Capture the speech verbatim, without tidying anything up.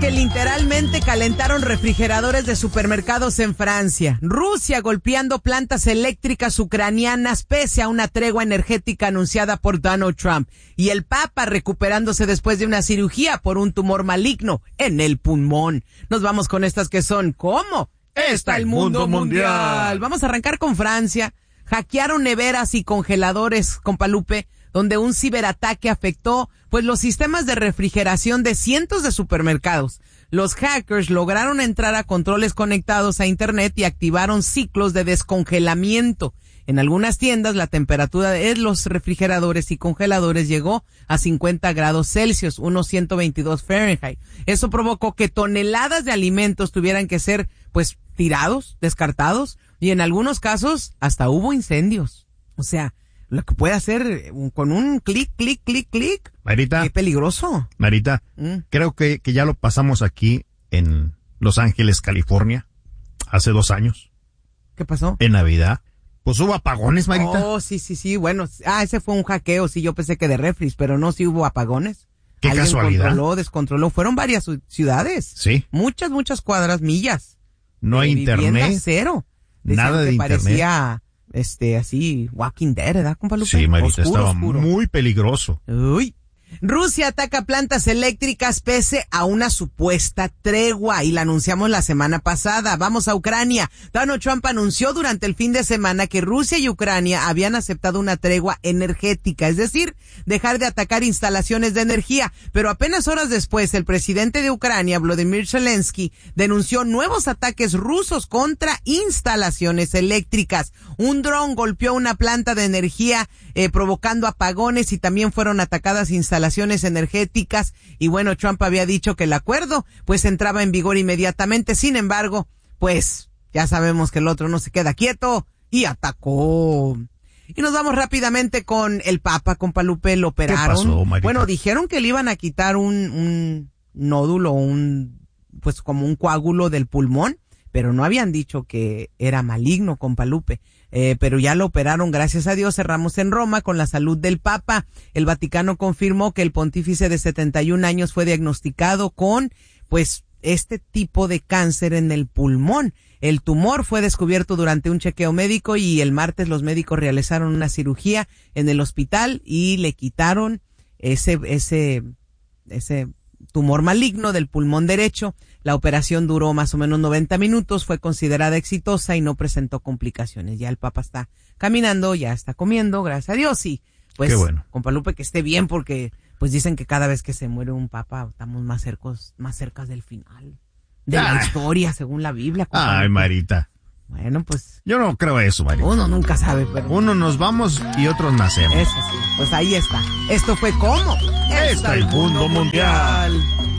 que literalmente calentaron refrigeradores de supermercados en Francia. Rusia golpeando plantas eléctricas ucranianas pese a una tregua energética anunciada por Donald Trump. Y el Papa recuperándose después de una cirugía por un tumor maligno en el pulmón. Nos vamos con estas que son ¿cómo? Está el mundo mundial. Vamos a arrancar con Francia. Hackearon neveras y congeladores, compalupe, donde un ciberataque afectó pues los sistemas de refrigeración de cientos de supermercados. Los hackers lograron entrar a controles conectados a internet y activaron ciclos de descongelamiento. En algunas tiendas la temperatura de los refrigeradores y congeladores llegó a cincuenta grados Celsius, unos ciento veintidós Fahrenheit. Eso provocó que toneladas de alimentos tuvieran que ser pues tirados, descartados, y en algunos casos hasta hubo incendios. O sea, lo que puede hacer con un clic, clic, clic, clic. Marita. Qué peligroso. Marita, Mm. creo que, que ya lo pasamos aquí en Los Ángeles, California, hace dos años, ¿Qué pasó? en Navidad. Pues hubo apagones, Marita. Oh, sí, sí, sí. Bueno, ah, ese fue un hackeo. Sí, yo pensé que de refris, pero no, sí hubo apagones. Qué Alguien casualidad. controló, descontroló. Fueron varias ci- ciudades. Sí. Muchas, muchas cuadras, millas. No hay de vivienda internet. Cero. Decían Nada que de internet. parecía, este, así, Walking Dead, ¿verdad, compa Lupe? Sí, Marita, Oscuro, estaba oscuro. muy peligroso. Uy. Rusia ataca plantas eléctricas pese a una supuesta tregua y la anunciamos la semana pasada. Vamos a Ucrania. Donald Trump anunció durante el fin de semana que Rusia y Ucrania habían aceptado una tregua energética, es decir, dejar de atacar instalaciones de energía. Pero apenas horas después, el presidente de Ucrania, Volodymyr Zelensky, denunció nuevos ataques rusos contra instalaciones eléctricas. Un dron golpeó una planta de energía eh, provocando apagones y también fueron atacadas instalaciones energéticas y bueno, Trump había dicho que el acuerdo pues entraba en vigor inmediatamente. Sin embargo, pues ya sabemos que el otro no se queda quieto y atacó. Y nos vamos rápidamente con el Papa, compa Lupe, lo operaron. ¿Qué pasó, Marita? Bueno, dijeron que le iban a quitar un, un nódulo, un pues como un coágulo del pulmón, pero no habían dicho que era maligno, compa Lupe. Eh, pero ya lo operaron, gracias a Dios. Cerramos en Roma con la salud del Papa. El Vaticano confirmó que el pontífice de setenta y un años fue diagnosticado con, pues, este tipo de cáncer en el pulmón. El tumor fue descubierto durante un chequeo médico y el martes los médicos realizaron una cirugía en el hospital y le quitaron ese, ese, ese tumor maligno del pulmón derecho. La operación duró más o menos noventa minutos, fue considerada exitosa y no presentó complicaciones. Ya el Papa está caminando, ya está comiendo, gracias a Dios. Y pues, Qué bueno. compa Lupe, que esté bien porque pues dicen que cada vez que se muere un Papa estamos más cercos, más cerca del final de la Ah. historia, según la Biblia. compa Ay, Lupe. Marita. Bueno, pues Yo no creo eso, Marita. uno nunca sabe, pero Uno nos vamos y otros nacemos. eso sí. Pues ahí está. Esto fue como Está el mundo mundial.